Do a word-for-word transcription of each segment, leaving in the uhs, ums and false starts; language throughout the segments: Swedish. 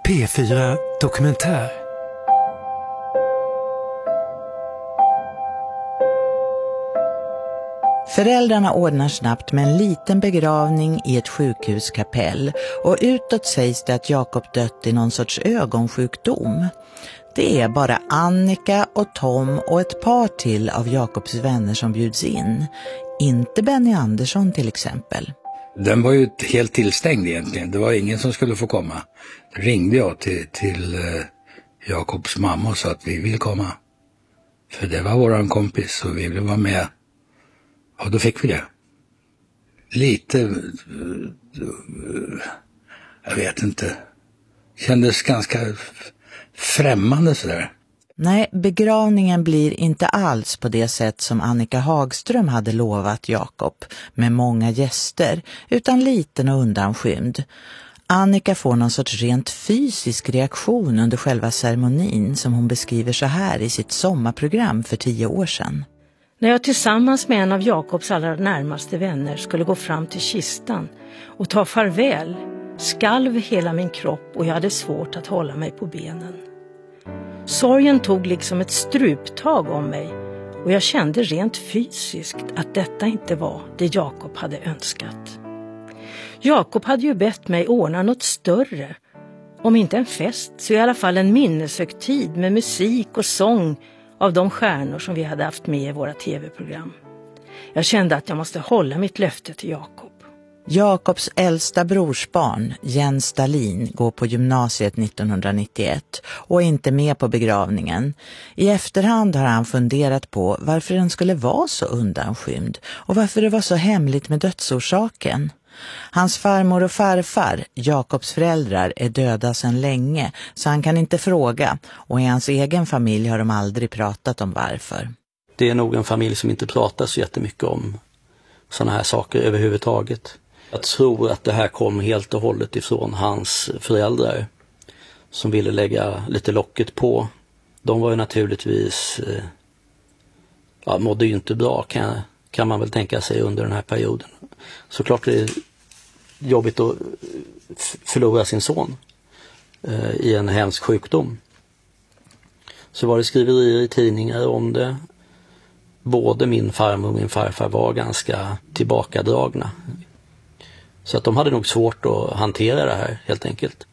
P fyra Dokumentär. Föräldrarna ordnar snabbt med en liten begravning i ett sjukhuskapell och utåt sägs det att Jakob dött i någon sorts ögonsjukdom. Det är bara Annika och Tom och ett par till av Jakobs vänner som bjuds in. Inte Benny Andersson till exempel. Den var ju helt tillstängd egentligen. Det var ingen som skulle få komma. Då ringde jag till, till eh, Jakobs mamma och sa att vi vill komma. För det var våran kompis och vi ville vara med. Och då fick vi det. Lite, eh, jag vet inte, kändes ganska främmande sådär. Nej, begravningen blir inte alls på det sätt som Annika Hagström hade lovat Jakob, med många gäster, utan liten och undanskymd. Annika får någon sorts rent fysisk reaktion under själva ceremonin som hon beskriver så här i sitt sommarprogram för tio år sedan. När jag tillsammans med en av Jakobs allra närmaste vänner skulle gå fram till kistan och ta farväl, skalv hela min kropp och jag hade svårt att hålla mig på benen. Sorgen tog liksom ett struptag om mig och jag kände rent fysiskt att detta inte var det Jakob hade önskat. Jakob hade ju bett mig ordna något större, om inte en fest så i alla fall en minneshögtid med musik och sång av de stjärnor som vi hade haft med i våra tv-program. Jag kände att jag måste hålla mitt löfte till Jakob. Jakobs äldsta brorsbarn, Jens Stalin, går på gymnasiet nittonhundranittioett och är inte med på begravningen. I efterhand har han funderat på varför den skulle vara så undanskymd och varför det var så hemligt med dödsorsaken. Hans farmor och farfar, Jakobs föräldrar, är döda sedan länge så han kan inte fråga och i hans egen familj har de aldrig pratat om varför. Det är nog en familj som inte pratar så jättemycket om sådana här saker överhuvudtaget. Jag tror att det här kom helt och hållet ifrån hans föräldrar som ville lägga lite locket på. De var ju naturligtvis, ja, mådde ju inte bra kan, kan man väl tänka sig under den här perioden. Såklart det är jobbigt att förlora sin son eh, i en hemsk sjukdom. Så var det skriverier i tidningar om det. Både min farmor och min farfar var ganska tillbakadragna. Så att de hade nog svårt att hantera det här helt enkelt.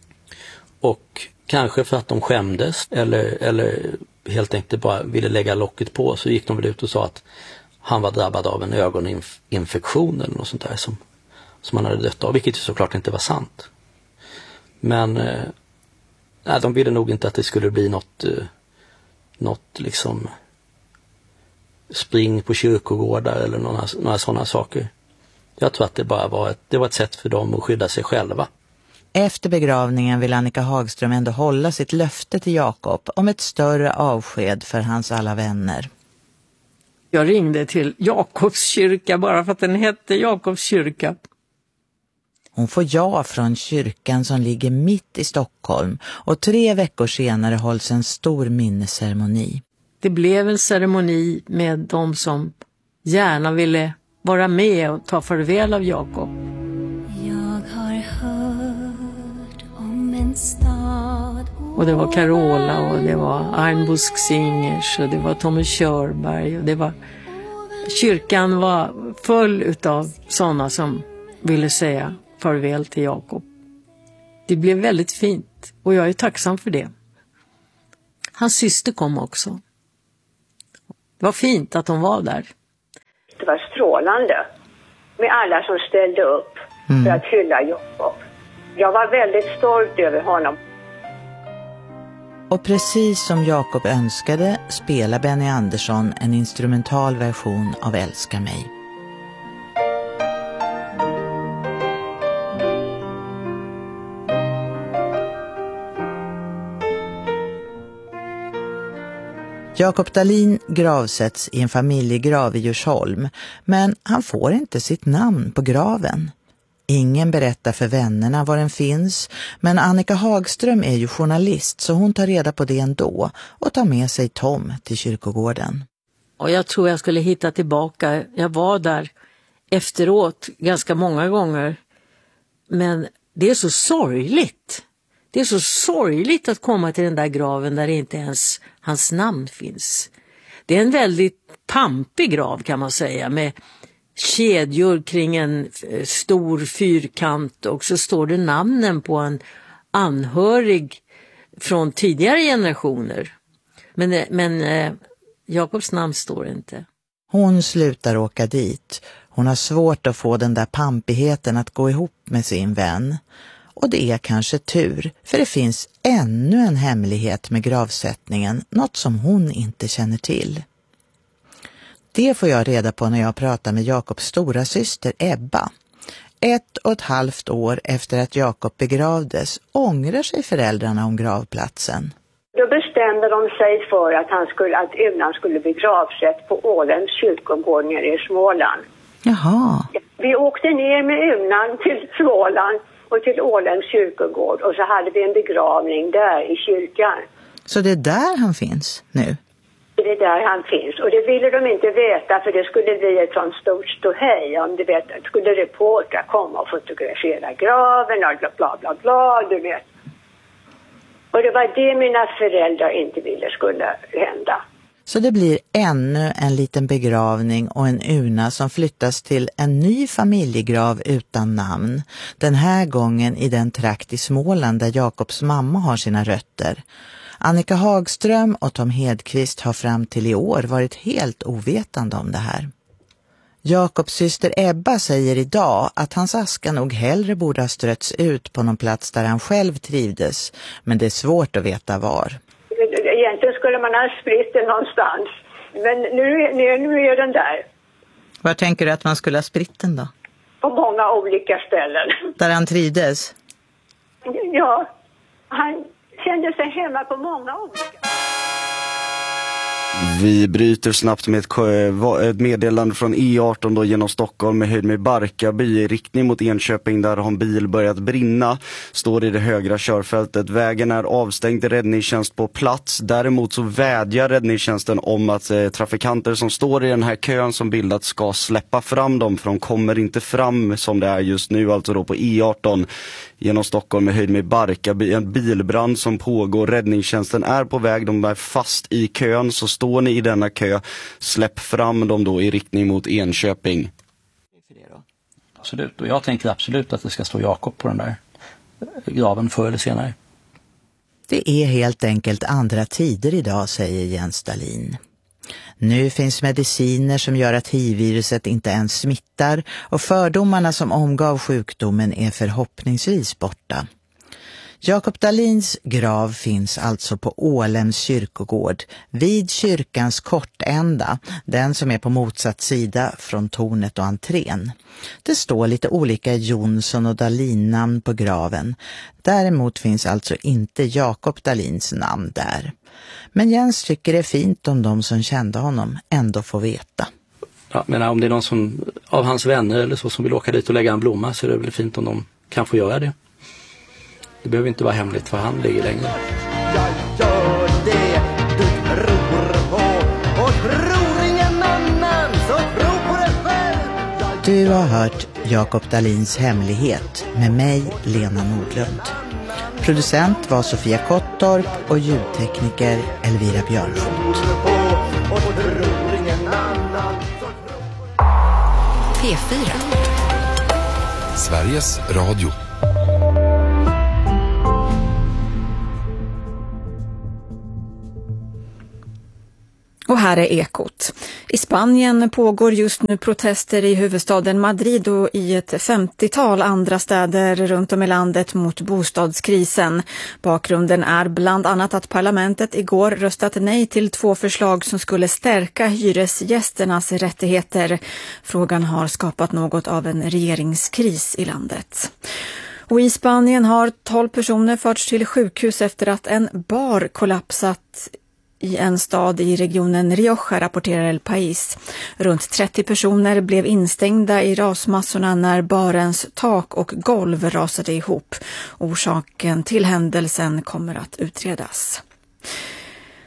Och kanske för att de skämdes eller, eller helt enkelt bara ville lägga locket på så gick de väl ut och sa att han var drabbad av en ögoninfektion eller något sånt där som, som han hade dött av, vilket såklart inte var sant. Men eh, nej, de ville nog inte att det skulle bli något, eh, något liksom spring på kyrkogårdar eller några, några sådana saker. Jag tror att det bara var ett, det var ett sätt för dem att skydda sig själva. Efter begravningen vill Annika Hagström ändå hålla sitt löfte till Jakob om ett större avsked för hans alla vänner. Jag ringde till Jakobs kyrka bara för att den hette Jakobs kyrka. Hon får ja från kyrkan som ligger mitt i Stockholm och tre veckor senare hålls en stor minnesceremoni. Det blev en ceremoni med de som gärna ville vara med och ta farväl av Jakob. Jag har hört om en stad. Och det var Carola och det var Arnbusk Singers och det var Tommy Körberg och det var kyrkan var full utav sådana som ville säga farväl till Jakob. Det blev väldigt fint och jag är tacksam för det. Hans syster kom också. Det var fint att hon var där. Det var strålande med alla som ställde upp mm. för att hylla Jakob. Jag var väldigt stolt över honom. Och precis som Jakob önskade spelar Benny Andersson en instrumental version av Älska mig. Jakob Dahlin gravsätts i en familjegrav i Djursholm, men han får inte sitt namn på graven. Ingen berättar för vännerna var den finns, men Annika Hagström är ju journalist så hon tar reda på det ändå och tar med sig Tom till kyrkogården. Och jag tror jag skulle hitta tillbaka. Jag var där efteråt ganska många gånger. Men det är så sorgligt. Det är så sorgligt att komma till den där graven där inte ens hans namn finns. Det är en väldigt pampig grav kan man säga, med kedjor kring en stor fyrkant, och så står det namnen på en anhörig från tidigare generationer. Men, men eh, Jakobs namn står inte. Hon slutar åka dit. Hon har svårt att få den där pampigheten att gå ihop med sin vän. Och det är kanske tur, för det finns ännu en hemlighet med gravsättningen, något som hon inte känner till. Det får jag reda på när jag pratar med Jakobs stora syster Ebba. Ett och ett halvt år efter att Jakob begravdes ångrar sig föräldrarna om gravplatsen. Då bestämde de sig för att, han skulle, att urnan skulle bli gravsätt på Ålems kyrkogård nere i Småland. Jaha. Vi åkte ner med urnan till Småland och till Ålems kyrkogård, och så hade vi en begravning där i kyrkan. Så det är där han finns nu? Det är där han finns, och det ville de inte veta, för det skulle bli ett sånt stort ståhej om du vet, skulle reportrar komma och fotografera graven och bla bla bla bla, du vet. Och det var det mina föräldrar inte ville skulle hända. Så det blir ännu en liten begravning och en urna som flyttas till en ny familjegrav utan namn. Den här gången i den trakt i Småland där Jakobs mamma har sina rötter. Annika Hagström och Tom Hedqvist har fram till i år varit helt ovetande om det här. Jakobs syster Ebba säger idag att hans aska nog hellre borde ha strötts ut på någon plats där han själv trivdes, men det är svårt att veta var. Egentligen skulle man ha spritt den någonstans, men nu, nu, nu är den där. Var tänker du att man skulle ha spritt den då? På många olika ställen. Där han trivdes? Ja, han kände sig hemma på många olika. Vi bryter snabbt med ett meddelande från E arton då genom Stockholm med höjd med Barkarby i riktning mot Enköping. Där har en bil börjat brinna, står i det högra körfältet. Vägen är avstängd, räddningstjänst på plats. Däremot så vädjar räddningstjänsten om att eh, trafikanter som står i den här kön som bildats ska släppa fram dem, för de kommer inte fram som det är just nu, alltså då på E arton genom Stockholm med höjd med Barkarby. En bilbrand som pågår, räddningstjänsten är på väg, de är fast i kön, så står ni i denna kö, släpp fram dem då i riktning mot Enköping. Absolut, och jag tänker absolut att det ska stå Jakob på den där graven förr eller senare. Det är helt enkelt andra tider idag, säger Jens Dahlin. Nu finns mediciner som gör att H I V-viruset inte ens smittar, och fördomarna som omgav sjukdomen är förhoppningsvis borta. Jakob Dahlins grav finns alltså på Ålems kyrkogård, vid kyrkans kortända, den som är på motsatt sida från tornet och entrén. Det står lite olika Jonsson och Dahlin-namn på graven. Däremot finns alltså inte Jakob Dahlins namn där. Men Jens tycker det är fint om de som kände honom ändå får veta. Ja, men om det är någon som, av hans vänner eller så som vill åka dit och lägga en blomma, så är det väl fint om de kan få göra det. Det behöver inte vara hemligt för han ligger längre. Jag gör det du tror på, och tror ingen annan så tro på det själv. Du har hört Jakob Dahlins hemlighet med mig, Lena Nordlund. Producent var Sofia Kottorp och ljudtekniker Elvira Björnfot. P fyra. Sveriges Radio. Och här är Ekot. I Spanien pågår just nu protester i huvudstaden Madrid och i ett femtiotal andra städer runt om i landet mot bostadskrisen. Bakgrunden är bland annat att parlamentet igår röstat nej till två förslag som skulle stärka hyresgästernas rättigheter. Frågan har skapat något av en regeringskris i landet. Och i Spanien har tolv personer förts till sjukhus efter att en bar kollapsat i en stad i regionen Rioja, rapporterar El País. Runt trettio personer blev instängda i rasmassorna när barens tak och golv rasade ihop. Orsaken till händelsen kommer att utredas.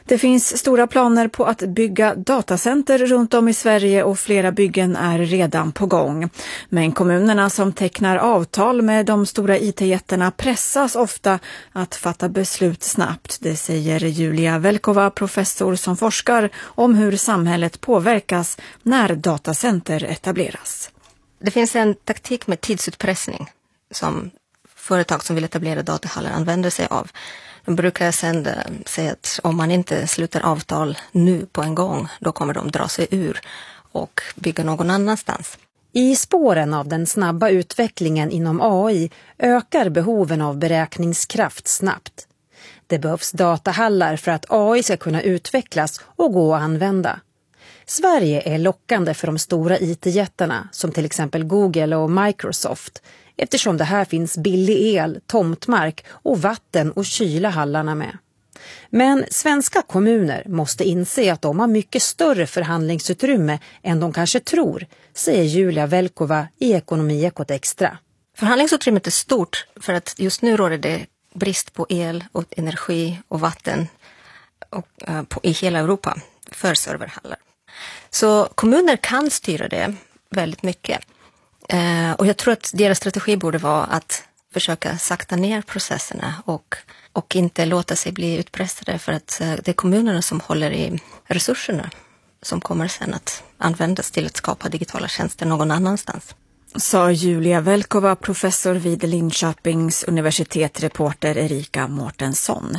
Det finns stora planer på att bygga datacenter runt om i Sverige och flera byggen är redan på gång. Men kommunerna som tecknar avtal med de stora I T-jättarna pressas ofta att fatta beslut snabbt. Det säger Julia Velkova, professor som forskar om hur samhället påverkas när datacenter etableras. Det finns en taktik med tidsutpressning som företag som vill etablera datahallar använder sig av. De brukar sedan säga att om man inte slutar avtal nu på en gång, då kommer de dra sig ur och bygga någon annanstans. I spåren av den snabba utvecklingen inom A I ökar behoven av beräkningskraft snabbt. Det behövs datahallar för att A I ska kunna utvecklas och gå att använda. Sverige är lockande för de stora I T-jättarna som till exempel Google och Microsoft, eftersom det här finns billig el, tomtmark och vatten och kyla hallarna med. Men svenska kommuner måste inse att de har mycket större förhandlingsutrymme än de kanske tror, säger Julia Velkova i Ekonomiekot Extra. Förhandlingsutrymmet är stort för att just nu råder det brist på el och energi och vatten och, uh, på, i hela Europa för serverhallar. Så kommuner kan styra det väldigt mycket. Uh, och jag tror att deras strategi borde vara att försöka sakta ner processerna och, och inte låta sig bli utpressade, för att uh, det är kommunerna som håller i resurserna som kommer sen att användas till att skapa digitala tjänster någon annanstans. Sa Julia Velkova, professor vid Linköpings universitet, reporter Erika Mårtensson.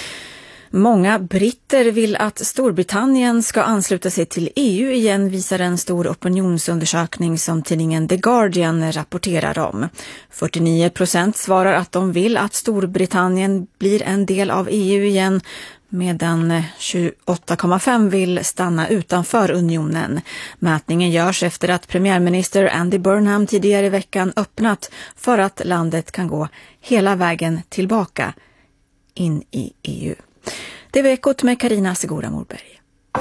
Många britter vill att Storbritannien ska ansluta sig till E U igen, visar en stor opinionsundersökning som tidningen The Guardian rapporterar om. fyrtionio procent svarar att de vill att Storbritannien blir en del av E U igen, medan tjugoåtta komma fem vill stanna utanför unionen. Mätningen görs efter att premiärminister Andy Burnham tidigare i veckan öppnat för att landet kan gå hela vägen tillbaka in i E U. Det var Ekot med Carina Segura Morberg.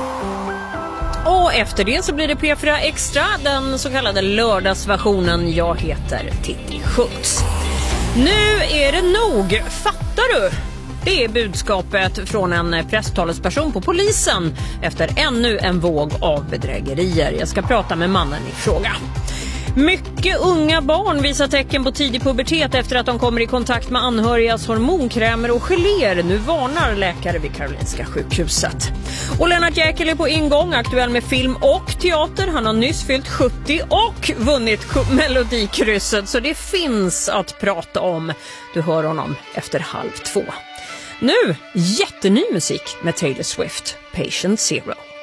Och efter det så blir det P fyra Extra, den så kallade lördagsversionen. Jag heter Titti Schultz. Nu är det nog, fattar du? Det är budskapet från en presstalesperson på polisen efter ännu en våg av bedrägerier. Jag ska prata med mannen i fråga. Mycket unga barn visar tecken på tidig pubertet efter att de kommer i kontakt med anhörigas hormonkrämer och geléer. Nu varnar läkare vid Karolinska sjukhuset. Och Lennart Jäkel är på ingång, aktuell med film och teater. Han har nyss fyllt sjuttio och vunnit Melodikrysset, så det finns att prata om. Du hör honom efter halv två. Nu, jätteny musik med Taylor Swift, Patient Zero.